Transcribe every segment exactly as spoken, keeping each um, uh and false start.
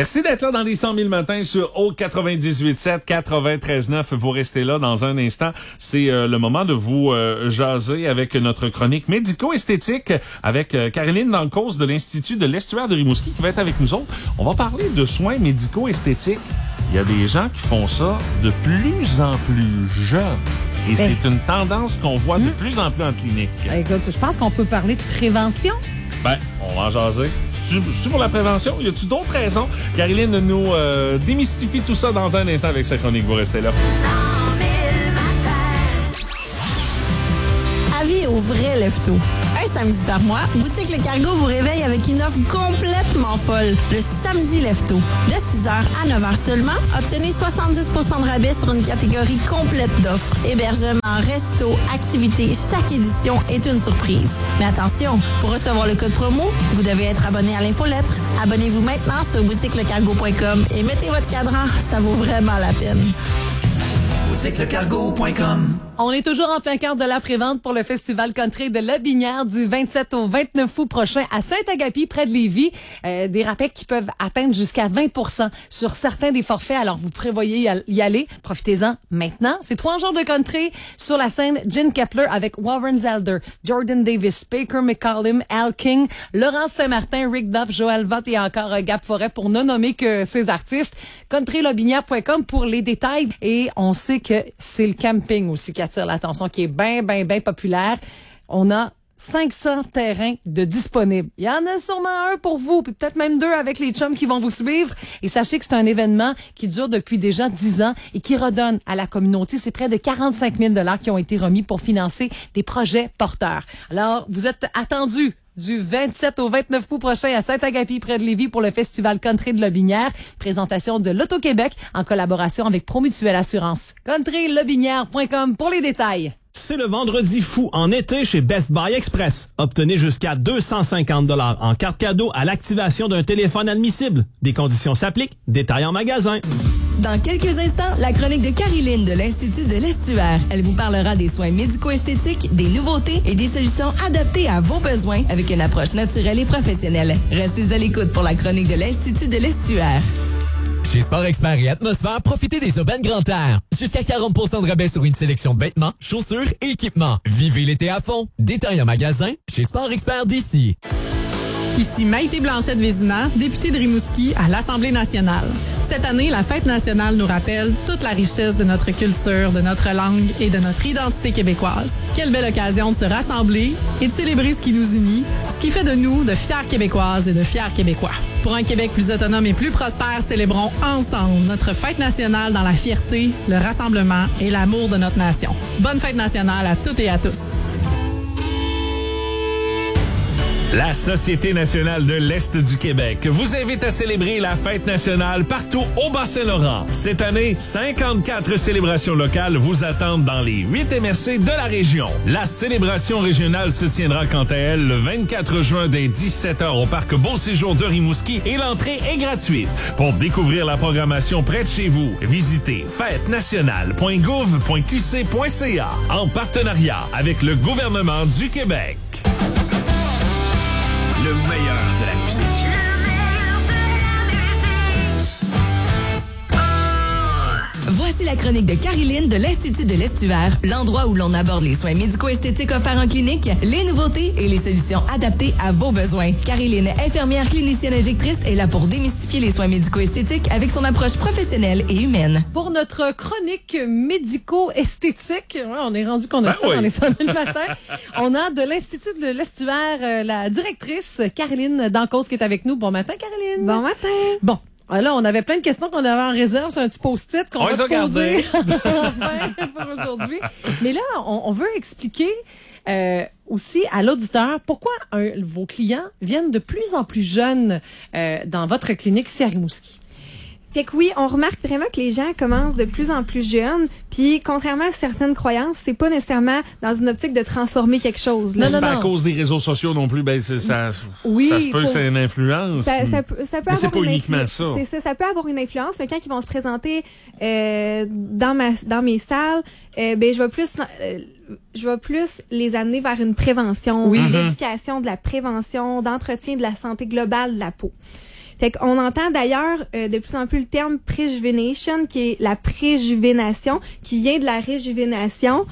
Merci d'être là dans les cent mille matins sur O quatre-vingt-dix-huit sept, quatre-vingt-treize neuf. Vous restez là dans un instant. C'est euh, le moment de vous euh, jaser avec notre chronique médico-esthétique avec euh, Caroline Dancause de l'Institut de l'Estuaire de Rimouski qui va être avec nous autres. On va parler de soins médico-esthétiques. Il y a des gens qui font ça de plus en plus jeunes. Et ben, c'est une tendance qu'on voit de plus en plus en clinique. Écoute, je pense qu'on peut parler de prévention. Ben, on va en jaser. C'est-tu, c'est-tu pour la prévention? Y a-tu d'autres raisons? Caroline nous euh, démystifie tout ça dans un instant avec sa chronique. Vous restez là. Avis aux vrais leftos. Un samedi par mois, Boutique Le Cargo vous réveille avec une offre complètement folle. Le samedi lefto. De six heures à neuf heures seulement, obtenez soixante-dix pour cent de rabais sur une catégorie complète d'offres. Hébergement, resto, activités, chaque édition est une surprise. Mais attention, pour recevoir le code promo, vous devez être abonné à l'infolettre. Abonnez-vous maintenant sur boutique le cargo point com et mettez votre cadran, ça vaut vraiment la peine. boutique le cargo point com. On est toujours en plein cœur de la prévente pour le Festival Country de Lobinière du vingt-sept au vingt-neuf août prochain à Saint-Agapi, près de Lévis. Euh, des rappels qui peuvent atteindre jusqu'à vingt pour cent sur certains des forfaits. Alors, vous prévoyez y aller. Profitez-en maintenant. C'est trois jours de country sur la scène. Jen Kepler avec Warren Zelder, Jordan Davis, Baker McCollum, Al King, Laurence Saint-Martin, Rick Duff, Joël Vott et encore euh, Gap Forêt pour ne nommer que ces artistes. country lobinière point com pour les détails. Et on sait que c'est le camping aussi qui attire l'attention, qui est bien, bien, bien populaire. On a cinq cents terrains de disponibles. Il y en a sûrement un pour vous, puis peut-être même deux avec les chums qui vont vous suivre. Et sachez que c'est un événement qui dure depuis déjà dix ans et qui redonne à la communauté. C'est près de quarante-cinq mille dollars qui ont été remis pour financer des projets porteurs. Alors, vous êtes attendus du vingt-sept au vingt-neuf août prochain à Saint-Agapi, près de Lévis, pour le Festival Country de Lobinière. Présentation de l'Auto-Québec en collaboration avec Promutuelle Assurance. country lobinière point com pour les détails. C'est le vendredi fou en été chez Best Buy Express. Obtenez jusqu'à deux cent cinquante dollars en carte cadeau à l'activation d'un téléphone admissible. Des conditions s'appliquent. Détails en magasin. Dans quelques instants, la chronique de Caroline de l'Institut de l'Estuaire. Elle vous parlera des soins médico-esthétiques, des nouveautés et des solutions adaptées à vos besoins avec une approche naturelle et professionnelle. Restez à l'écoute pour la chronique de l'Institut de l'Estuaire. Chez Sport Expert et Atmosphère, profitez des aubaines Grand Air. Jusqu'à quarante pour cent de rabais sur une sélection de vêtements, chaussures et équipements. Vivez l'été à fond. Détails en magasin chez Sport Expert d'ici. Ici Maïté Blanchette-Vézina, députée de Rimouski à l'Assemblée nationale. Cette année, la Fête nationale nous rappelle toute la richesse de notre culture, de notre langue et de notre identité québécoise. Quelle belle occasion de se rassembler et de célébrer ce qui nous unit, ce qui fait de nous de fières Québécoises et de fiers Québécois. Pour un Québec plus autonome et plus prospère, célébrons ensemble notre Fête nationale dans la fierté, le rassemblement et l'amour de notre nation. Bonne Fête nationale à toutes et à tous. La Société nationale de l'Est du Québec vous invite à célébrer la fête nationale partout au Bas-Saint-Laurent. Cette année, cinquante-quatre célébrations locales vous attendent dans les huit M R C de la région. La célébration régionale se tiendra quant à elle le vingt-quatre juin dès dix-sept heures au Parc Beau Séjour de Rimouski et l'entrée est gratuite. Pour découvrir la programmation près de chez vous, visitez fête nationale point gouv point q c point c a en partenariat avec le gouvernement du Québec. Le meilleur de la musique. Voici la chronique de Caroline de l'Institut de l'Estuaire, l'endroit où l'on aborde les soins médico-esthétiques offerts en clinique, les nouveautés et les solutions adaptées à vos besoins. Caroline, infirmière clinicienne injectrice, est là pour démystifier les soins médico-esthétiques avec son approche professionnelle et humaine. Pour notre chronique médico-esthétique, ouais, on est rendu qu'on a ben ça oui. dans les cent mille matins, on a de l'Institut de l'Estuaire euh, la directrice Caroline Dancause qui est avec nous. Bon matin, Caroline. Bon matin. Bon. Là, on avait plein de questions qu'on avait en réserve sur un petit post-it qu'on On va les a te poser gardées. enfin pour aujourd'hui. Mais là, on, on veut expliquer euh, aussi à l'auditeur pourquoi un, vos clients viennent de plus en plus jeunes euh, dans votre clinique ici à Rimouski. Fait que oui, on remarque vraiment que les gens commencent de plus en plus jeunes, puis contrairement à certaines croyances, c'est pas nécessairement dans une optique de transformer quelque chose. Là. Non, non, non. À cause des réseaux sociaux non plus, ben c'est, ça, oui, ça se peut pour... que c'est une influence. Ça, ça peut, ça peut mais avoir c'est pas une uniquement influ... ça. C'est ça, ça peut avoir une influence. Mais quand ils vont se présenter euh, dans ma dans mes salles, euh, ben je vais plus euh, je vais plus les amener vers une prévention, oui. l'éducation de la prévention, d'entretien de la santé globale de la peau. Fait qu'on entend d'ailleurs euh, de plus en plus le terme préjuvenation, qui est la préjuvénation, qui vient de la réjuvénation.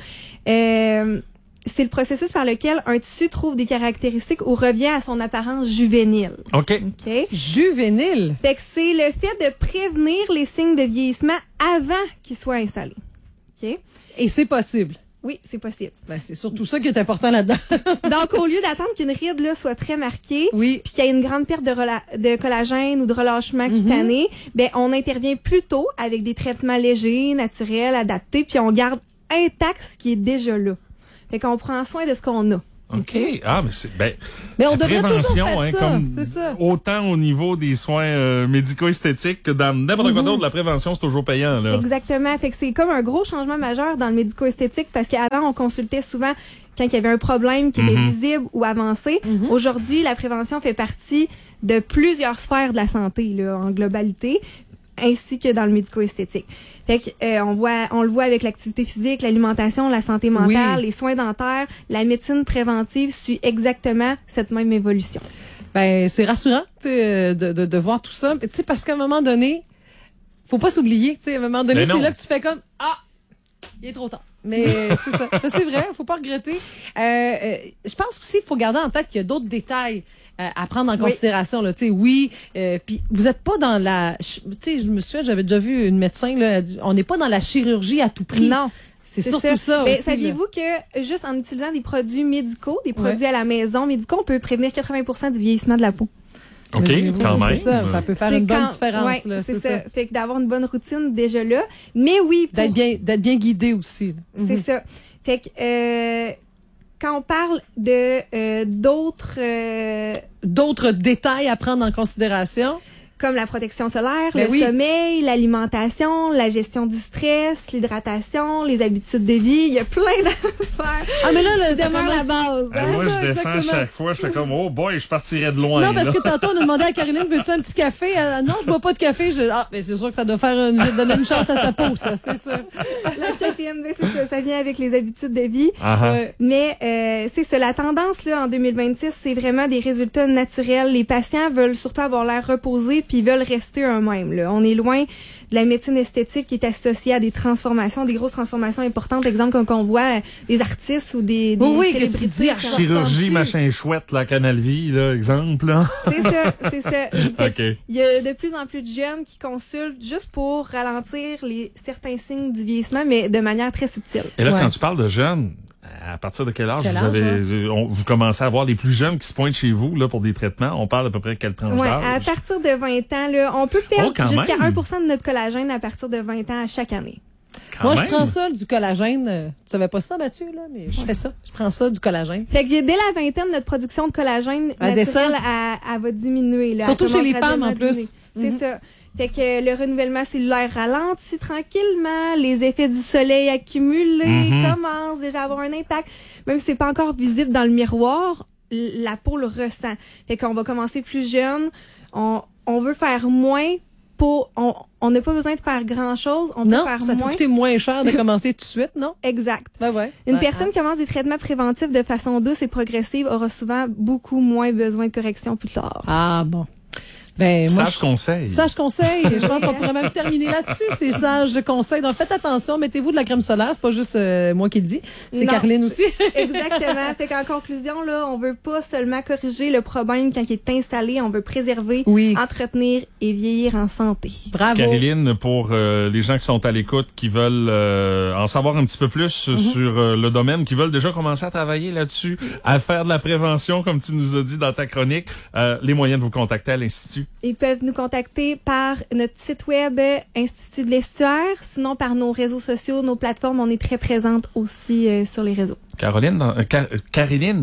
Euh, c'est le processus par lequel un tissu trouve des caractéristiques ou revient à son apparence juvénile. OK. OK. Juvénile. Fait que c'est le fait de prévenir les signes de vieillissement avant qu'ils soient installés. OK. Et c'est possible. Oui, c'est possible. Ben, c'est surtout ça qui est important là-dedans. Donc, au lieu d'attendre qu'une ride là, soit très marquée, oui. puis qu'il y ait une grande perte de, rela- de collagène ou de relâchement mm-hmm. cutané, ben on intervient plus tôt avec des traitements légers, naturels, adaptés, puis on garde intact ce qui est déjà là. Fait qu'on prend soin de ce qu'on a. OK. Ah, mais c'est, ben, mais on devrait toujours faire hein, ça, comme c'est ça. Autant au niveau des soins euh, médico-esthétiques que dans n'importe quoi Mm-hmm. d'autre, la prévention, c'est toujours payant, là. Exactement. Fait que c'est comme un gros changement majeur dans le médico-esthétique parce qu'avant, on consultait souvent quand il y avait un problème qui était Mm-hmm. visible ou avancé. Mm-hmm. Aujourd'hui, la prévention fait partie de plusieurs sphères de la santé, là, en globalité, ainsi que dans le médico-esthétique. Fait que euh, on voit, on le voit avec l'activité physique, l'alimentation, la santé mentale, oui. les soins dentaires, la médecine préventive suit exactement cette même évolution. Ben c'est rassurant, tu sais, de, de de voir tout ça, tu sais, parce qu'à un moment donné, faut pas s'oublier, tu sais, à un moment donné, c'est là que tu fais comme ah, il est trop tard. Mais c'est ça, c'est vrai, faut pas regretter. Euh, euh, je pense aussi qu'il faut garder en tête qu'il y a d'autres détails euh, à prendre en oui. considération. Là, tu sais, oui, euh, puis vous êtes pas dans la, tu sais, je me souviens, j'avais déjà vu une médecin là, elle dit, on n'est pas dans la chirurgie à tout prix. Non. C'est, c'est surtout ça, ça mais aussi. Saviez-vous que juste en utilisant des produits médicaux, des produits ouais. à la maison médicaux, on peut prévenir quatre-vingts pour cent du vieillissement de la peau. OK, quand même. Ça, ça peut faire c'est une bonne quand, différence. Ouais, là, c'est, c'est ça. ça. Fait que d'avoir une bonne routine déjà là. Mais oui. Pour... D'être bien, d'être bien guidé aussi. C'est mm-hmm. ça. Fait que euh, quand on parle de euh, d'autres... Euh... D'autres détails à prendre en considération... Comme la protection solaire, ben le oui. sommeil, l'alimentation, la gestion du stress, l'hydratation, les habitudes de vie. Il y a plein d'affaires. Ah, mais là, le demeure la base. Hein, moi, ça, je descends exactement. chaque fois. Je fais comme, oh boy, je partirais de loin. Non, parce là. que tantôt, on a demandé à Caroline, veux-tu un petit café? Euh, non, je bois pas de café. Je... Ah, mais c'est sûr que ça doit faire une, donner une chance à sa peau, ça, c'est ça. La caféine, c'est ça. Ça vient avec les habitudes de vie. Uh-huh. Mais, euh, c'est ça. La tendance, là, en deux mille vingt-six, c'est vraiment des résultats naturels. Les patients veulent surtout avoir l'air reposé puis ils veulent rester eux-mêmes. Là. On est loin de la médecine esthétique qui est associée à des transformations, des grosses transformations importantes. Exemple, quand on voit des artistes ou des, des oui, célébrités. Que tu dis, chirurgie, machin chouette, la Canal Vie, là, exemple. Là. C'est ça, c'est ça. Okay. Il y a de plus en plus de jeunes qui consultent juste pour ralentir les certains signes du vieillissement, mais de manière très subtile. Et là, ouais. quand tu parles de jeunes, à partir de quel âge, quel vous, âge avez, hein? on, vous commencez à voir les plus jeunes qui se pointent chez vous là pour des traitements? On parle à peu près de quelle tranche ouais, d'âge? À partir de vingt ans, là, on peut perdre oh, jusqu'à même. un pour cent de notre collagène à partir de vingt ans à chaque année. Quand Moi, même. je prends ça, du collagène. Euh, tu savais pas ça, Mathieu, là, mais je ouais. fais ça. Je prends ça, du collagène. Fait que dès la vingtaine, notre production de collagène elle naturel, elle, elle va diminuer. Là. Surtout chez les femmes, en plus. C'est mm-hmm. ça. Fait que le renouvellement cellulaire ralentit tranquillement, les effets du soleil accumulés mm-hmm. commencent déjà à avoir un impact. Même si c'est pas encore visible dans le miroir, la peau le ressent. Fait qu'on va commencer plus jeune, on, on veut faire moins pour... On, on n'a pas besoin de faire grand-chose, on peut non, faire ça moins. peut coûter moins cher de commencer tout de suite, non? Exact. Ben ouais. Une ouais, personne hein. qui commence des traitements préventifs de façon douce et progressive aura souvent beaucoup moins besoin de correction plus tard. Ah bon. Ben, moi, sage je, conseil. Sage conseil. Je pense qu'on pourrait même terminer là-dessus. C'est sage conseil. Donc, faites attention. Mettez-vous de la crème solaire. C'est pas juste euh, moi qui le dis. C'est non, Caroline aussi. Exactement. Fait qu'en conclusion, là, on veut pas seulement corriger le problème quand il est installé. On veut préserver, oui. entretenir et vieillir en santé. Bravo. Caroline, pour euh, les gens qui sont à l'écoute, qui veulent euh, en savoir un petit peu plus mm-hmm. sur euh, le domaine, qui veulent déjà commencer à travailler là-dessus, à faire de la prévention, comme tu nous as dit dans ta chronique, euh, les moyens de vous contacter à l'Institut. Ils peuvent nous contacter par notre site web Institut de l'Estuaire, sinon par nos réseaux sociaux, nos plateformes. On est très présente aussi euh, sur les réseaux. Caroline, dans, euh, Car- Caroline.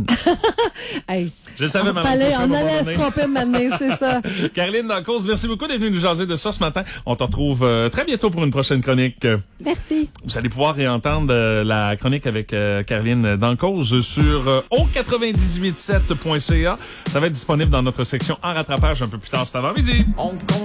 Hey, je savais, on allait, on allait se tromper maintenant, c'est ça. Caroline Dancause, merci beaucoup d'être venue nous jaser de ça ce matin. On te retrouve euh, très bientôt pour une prochaine chronique. Merci. Vous allez pouvoir réentendre euh, la chronique avec euh, Caroline Dancause sur euh, au quatre-vingt-dix-huit sept point c a. Ça va être disponible dans notre section en rattrapage un peu plus tard cet avant-midi. On compte